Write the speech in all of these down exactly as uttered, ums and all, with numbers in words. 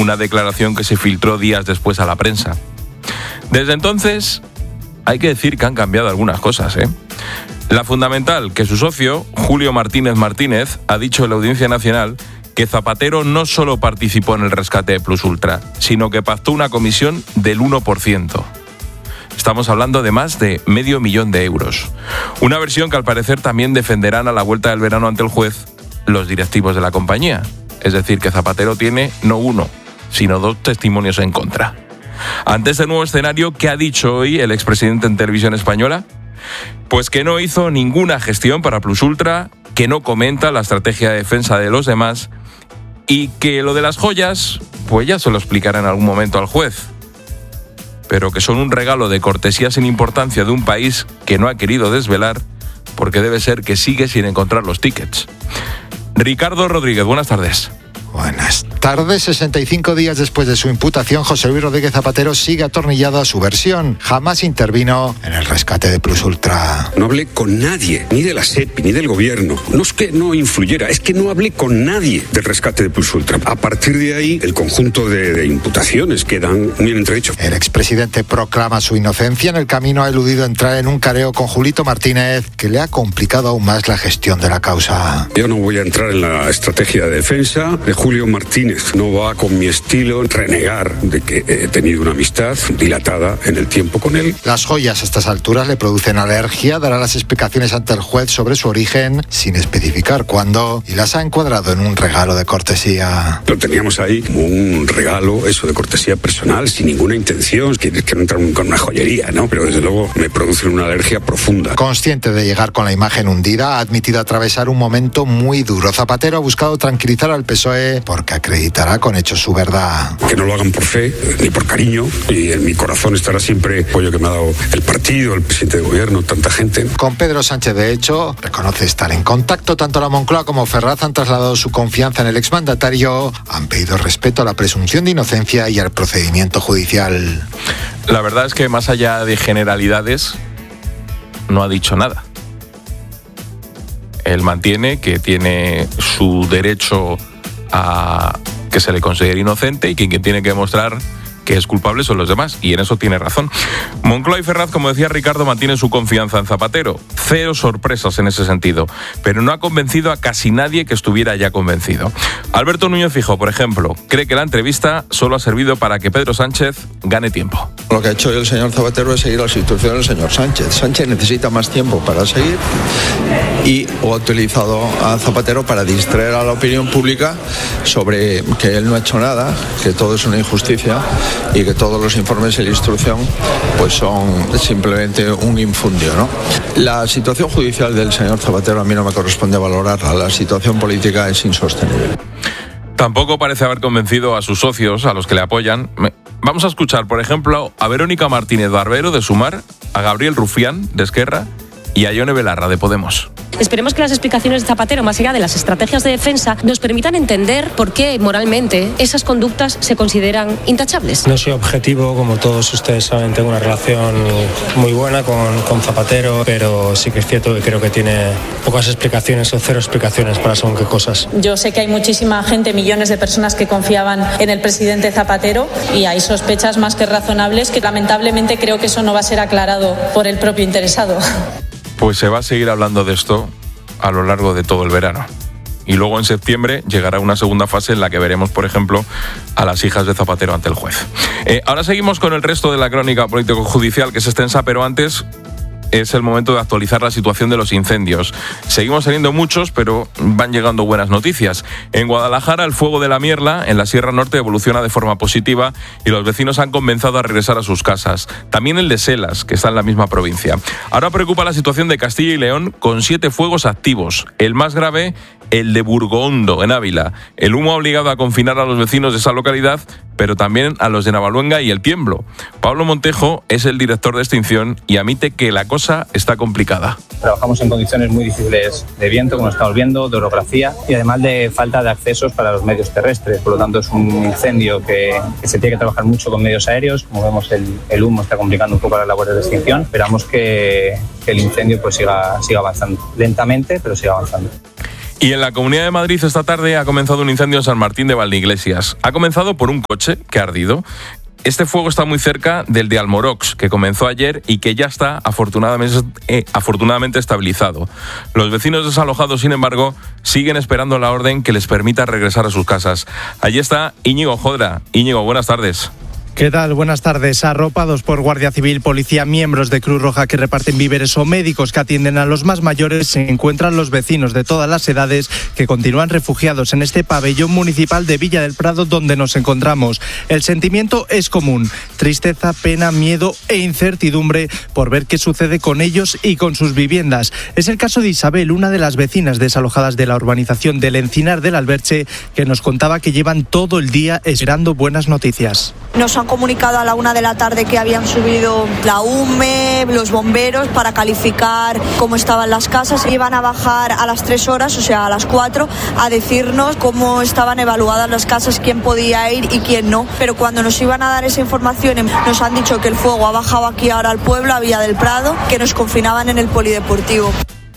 una declaración que se filtró días después a la prensa. Desde entonces, hay que decir que han cambiado algunas cosas, ¿eh? La fundamental, que su socio, Julio Martínez Martínez, ha dicho en la Audiencia Nacional que Zapatero no solo participó en el rescate de Plus Ultra, sino que pactó una comisión del uno por ciento. Estamos hablando de más de medio millón de euros. Una versión que al parecer también defenderán a la vuelta del verano ante el juez los directivos de la compañía. Es decir, que Zapatero tiene no uno, sino dos testimonios en contra. Ante este nuevo escenario, ¿qué ha dicho hoy el expresidente en Televisión Española? Pues que no hizo ninguna gestión para Plus Ultra, que no comenta la estrategia de defensa de los demás y que lo de las joyas, pues ya se lo explicará en algún momento al juez, pero que son un regalo de cortesía sin importancia de un país que no ha querido desvelar porque debe ser que sigue sin encontrar los tickets. Ricardo Rodríguez, buenas tardes. Buenas tardes. sesenta y cinco días después de su imputación, José Luis Rodríguez Zapatero sigue atornillado a su versión. Jamás intervino en el rescate de Plus Ultra. No hablé con nadie, ni de la SEPI, ni del gobierno. No es que no influyera, es que no hablé con nadie del rescate de Plus Ultra. A partir de ahí, el conjunto de, de imputaciones quedan muy en entredicho. El expresidente proclama su inocencia. En el camino ha eludido entrar en un careo con Julito Martínez, que le ha complicado aún más la gestión de la causa. Yo no voy a entrar en la estrategia de defensa de Julio Martínez. No va con mi estilo renegar de que he tenido una amistad dilatada en el tiempo con él. Las joyas a estas alturas le producen alergia. Dará las explicaciones ante el juez sobre su origen sin especificar cuándo y las ha encuadrado en un regalo de cortesía. Lo teníamos ahí como un regalo, eso de cortesía personal, sin ninguna intención. Que, que no entrar con una joyería, ¿no? Pero desde luego me produce una alergia profunda. Consciente de llegar con la imagen hundida, ha admitido atravesar un momento muy duro. Zapatero ha buscado tranquilizar al P S O E porque acreditará con hechos su verdad. Que no lo hagan por fe ni por cariño, y en mi corazón estará siempre el apoyo que me ha dado el partido, el presidente de gobierno, tanta gente. Con Pedro Sánchez, de hecho, reconoce estar en contacto. Tanto la Moncloa como Ferraz han trasladado su confianza en el exmandatario, han pedido respeto a la presunción de inocencia y al procedimiento judicial. La verdad es que más allá de generalidades, no ha dicho nada. Él mantiene que tiene su derecho a que se le considere inocente y que quien tiene que demostrar que es culpable son los demás, y en eso tiene razón. Moncloa y Ferraz, como decía Ricardo, mantienen su confianza en Zapatero. Cero sorpresas en ese sentido, pero no ha convencido a casi nadie que estuviera ya convencido. Alberto Núñez Feijóo, por ejemplo, cree que la entrevista solo ha servido para que Pedro Sánchez gane tiempo. Lo que ha hecho el señor Zapatero es seguir las instrucciones del señor Sánchez. Sánchez necesita más tiempo para seguir y ha utilizado a Zapatero para distraer a la opinión pública sobre que él no ha hecho nada, que todo es una injusticia y que todos los informes de la instrucción pues son simplemente un infundio, ¿no? La situación judicial del señor Zapatero a mí no me corresponde valorarla. La situación política es insostenible. Tampoco parece haber convencido a sus socios, a los que le apoyan. Vamos a escuchar, por ejemplo, a Verónica Martínez Barbero, de Sumar, a Gabriel Rufián, de Esquerra, y a Ione Belarra, de Podemos. Esperemos que las explicaciones de Zapatero, más allá de las estrategias de defensa, nos permitan entender por qué moralmente esas conductas se consideran intachables. No soy objetivo, como todos ustedes saben, tengo una relación muy buena con, con Zapatero, pero sí que es cierto que creo que tiene pocas explicaciones o cero explicaciones para según qué cosas. Yo sé que hay muchísima gente, millones de personas que confiaban en el presidente Zapatero, y hay sospechas más que razonables que lamentablemente creo que eso no va a ser aclarado por el propio interesado. Pues se va a seguir hablando de esto a lo largo de todo el verano. Y luego en septiembre llegará una segunda fase en la que veremos, por ejemplo, a las hijas de Zapatero ante el juez. Eh, ahora seguimos con el resto de la crónica político-judicial, que es extensa, pero antes es el momento de actualizar la situación de los incendios. Seguimos teniendo muchos, pero van llegando buenas noticias. En Guadalajara, el fuego de la Mierla, en la Sierra Norte, evoluciona de forma positiva y los vecinos han comenzado a regresar a sus casas. También el de Selas, que está en la misma provincia. Ahora preocupa la situación de Castilla y León, con siete fuegos activos. El más grave, el de Burgohondo, en Ávila. El humo ha obligado a confinar a los vecinos de esa localidad, pero también a los de Navaluenga y El Tiemblo. Pablo Montejo es el director de extinción y admite que la cosa está complicada. Trabajamos en condiciones muy difíciles de viento, como estamos viendo, de orografía y además de falta de accesos para los medios terrestres. Por lo tanto, es un incendio que, que se tiene que trabajar mucho con medios aéreos. Como vemos, el, el humo está complicando un poco las labores de extinción. Esperamos que, que el incendio pues siga, siga avanzando. Lentamente, pero siga avanzando. Y en la Comunidad de Madrid esta tarde ha comenzado un incendio en San Martín de Valdeiglesias. Ha comenzado por un coche que ha ardido. Este fuego está muy cerca del de Almorox, que comenzó ayer y que ya está afortunadamente, eh, afortunadamente estabilizado. Los vecinos desalojados, sin embargo, siguen esperando la orden que les permita regresar a sus casas. Allí está Íñigo Jodra. Íñigo, buenas tardes. ¿Qué tal? Buenas tardes. Arropados por Guardia Civil, policía, miembros de Cruz Roja que reparten víveres o médicos que atienden a los más mayores, se encuentran los vecinos de todas las edades que continúan refugiados en este pabellón municipal de Villa del Prado donde nos encontramos. El sentimiento es común: tristeza, pena, miedo e incertidumbre por ver qué sucede con ellos y con sus viviendas. Es el caso de Isabel, una de las vecinas desalojadas de la urbanización del Encinar del Alberche, que nos contaba que llevan todo el día esperando buenas noticias. Nos han comunicado a la una de la tarde que habían subido la U M E, los bomberos, para calificar cómo estaban las casas. Iban a bajar a las tres horas, o sea, a las cuatro, a decirnos cómo estaban evaluadas las casas, quién podía ir y quién no. Pero cuando nos iban a dar esa información, nos han dicho que el fuego ha bajado aquí ahora al pueblo, a Villa del Prado, que nos confinaban en el polideportivo.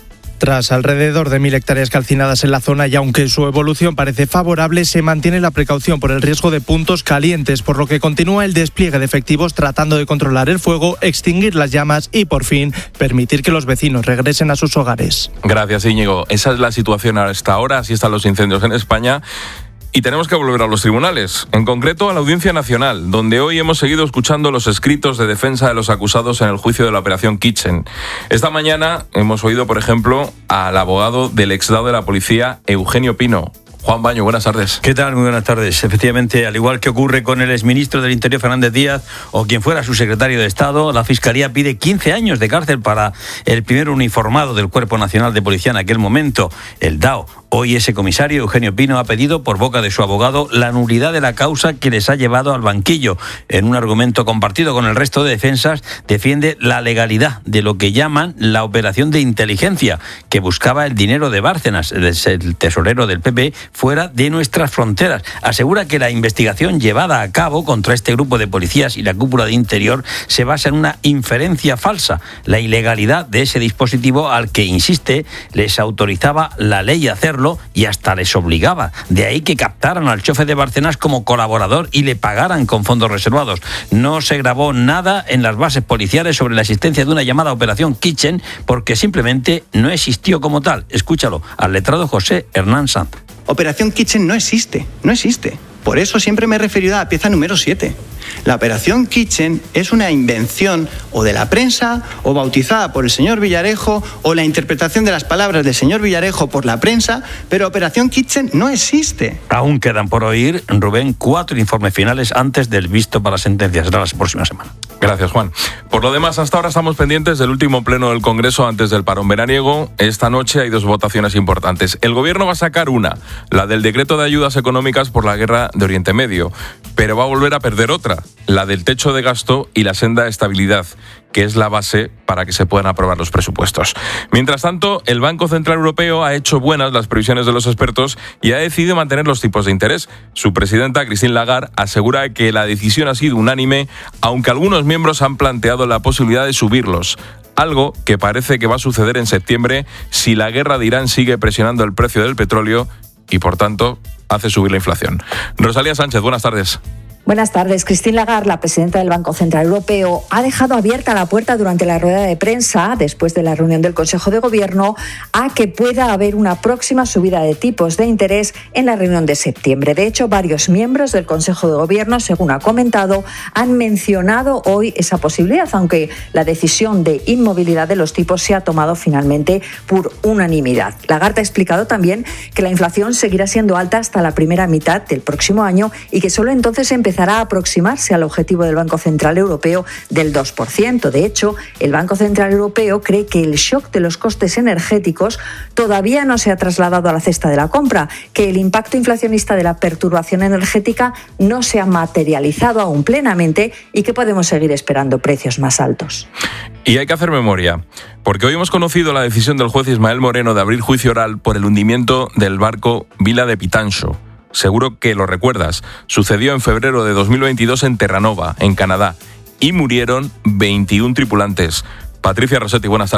Tras alrededor de mil hectáreas calcinadas en la zona y aunque su evolución parece favorable, se mantiene la precaución por el riesgo de puntos calientes, por lo que continúa el despliegue de efectivos tratando de controlar el fuego, extinguir las llamas y, por fin, permitir que los vecinos regresen a sus hogares. Gracias, Íñigo. Esa es la situación hasta ahora, así están los incendios en España. Y tenemos que volver a los tribunales, en concreto a la Audiencia Nacional, donde hoy hemos seguido escuchando los escritos de defensa de los acusados en el juicio de la Operación Kitchen. Esta mañana hemos oído, por ejemplo, al abogado del exdado de la policía, Eugenio Pino. Juan Baño, buenas tardes. ¿Qué tal? Muy buenas tardes. Efectivamente, al igual que ocurre con el exministro del Interior, Fernández Díaz, o quien fuera su secretario de Estado, la Fiscalía pide quince años de cárcel para el primer uniformado del Cuerpo Nacional de Policía en aquel momento, el D A O. Hoy ese comisario, Eugenio Pino, ha pedido por boca de su abogado la nulidad de la causa que les ha llevado al banquillo. En un argumento compartido con el resto de defensas, defiende la legalidad de lo que llaman la operación de inteligencia, que buscaba el dinero de Bárcenas, el tesorero del P P, fuera de nuestras fronteras. Asegura que la investigación llevada a cabo contra este grupo de policías y la cúpula de Interior se basa en una inferencia falsa, la ilegalidad de ese dispositivo al que, insiste, les autorizaba la ley a hacerlo y hasta les obligaba. De ahí que captaran al chofer de Bárcenas como colaborador y le pagaran con fondos reservados. No se grabó nada en las bases policiales sobre la existencia de una llamada Operación Kitchen porque simplemente no existió como tal. Escúchalo al letrado José Hernán Sanz. Operación Kitchen no existe, no existe. Por eso siempre me he referido a la pieza número siete. La Operación Kitchen es una invención o de la prensa o bautizada por el señor Villarejo o la interpretación de las palabras del señor Villarejo por la prensa, pero Operación Kitchen no existe. Aún quedan por oír, Rubén, cuatro informes finales antes del visto para sentencias. Será la próxima semana. Gracias, Juan. Por lo demás, hasta ahora estamos pendientes del último pleno del Congreso antes del parón veraniego. Esta noche hay dos votaciones importantes. El Gobierno va a sacar una, la del decreto de ayudas económicas por la guerra de Oriente Medio, pero va a volver a perder otra, la del techo de gasto y la senda de estabilidad, que es la base para que se puedan aprobar los presupuestos. Mientras tanto, el Banco Central Europeo ha hecho buenas las previsiones de los expertos y ha decidido mantener los tipos de interés. Su presidenta, Christine Lagarde, asegura que la decisión ha sido unánime, aunque algunos miembros han planteado la posibilidad de subirlos, algo que parece que va a suceder en septiembre si la guerra de Irán sigue presionando el precio del petróleo y, por tanto, hace subir la inflación. Rosalía Sánchez, buenas tardes. Buenas tardes. Christine Lagarde, la presidenta del Banco Central Europeo, ha dejado abierta la puerta durante la rueda de prensa, después de la reunión del Consejo de Gobierno, a que pueda haber una próxima subida de tipos de interés en la reunión de septiembre. De hecho, varios miembros del Consejo de Gobierno, según ha comentado, han mencionado hoy esa posibilidad, aunque la decisión de inmovilidad de los tipos se ha tomado finalmente por unanimidad. Lagarde ha explicado también que la inflación seguirá siendo alta hasta la primera mitad del próximo año y que solo entonces empezará a aproximarse al objetivo del Banco Central Europeo del dos por ciento. De hecho, el Banco Central Europeo cree que el shock de los costes energéticos todavía no se ha trasladado a la cesta de la compra, que el impacto inflacionista de la perturbación energética no se ha materializado aún plenamente y que podemos seguir esperando precios más altos. Y hay que hacer memoria, porque hoy hemos conocido la decisión del juez Ismael Moreno de abrir juicio oral por el hundimiento del barco Vila de Pitancho. Seguro que lo recuerdas. Sucedió en febrero de dos mil veintidós en Terranova, en Canadá, y murieron veintiún tripulantes. Patricia Rossetti, buenas tardes.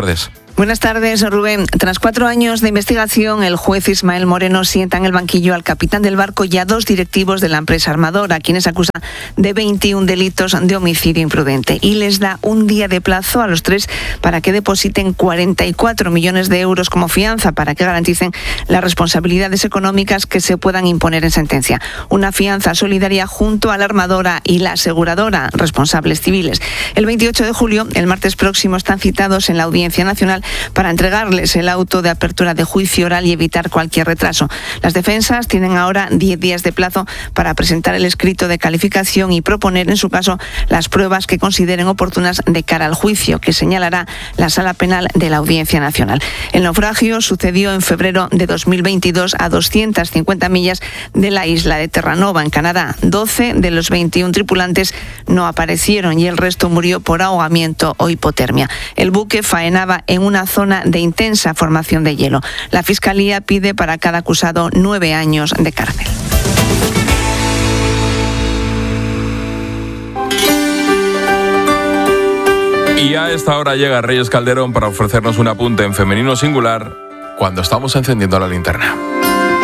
Buenas tardes, Rubén. Tras cuatro años de investigación, el juez Ismael Moreno sienta en el banquillo al capitán del barco y a dos directivos de la empresa armadora, a quienes acusa de veintiún delitos de homicidio imprudente. Y les da un día de plazo a los tres para que depositen cuarenta y cuatro millones de euros como fianza para que garanticen las responsabilidades económicas que se puedan imponer en sentencia. Una fianza solidaria junto a la armadora y la aseguradora, responsables civiles. El veintiocho de julio, el martes próximo, están citados en la Audiencia Nacional para entregarles el auto de apertura de juicio oral y evitar cualquier retraso. Las defensas tienen ahora diez días de plazo para presentar el escrito de calificación y proponer, en su caso, las pruebas que consideren oportunas de cara al juicio, que señalará la Sala Penal de la Audiencia Nacional. El naufragio sucedió en febrero de dos mil veintidós a doscientas cincuenta millas de la isla de Terranova, en Canadá. doce de los veintiún tripulantes no aparecieron y el resto murió por ahogamiento o hipotermia. El buque faenaba en una zona de intensa formación de hielo. La Fiscalía pide para cada acusado nueve años de cárcel. Y a esta hora llega Reyes Calderón para ofrecernos un apunte en femenino singular cuando estamos encendiendo la linterna.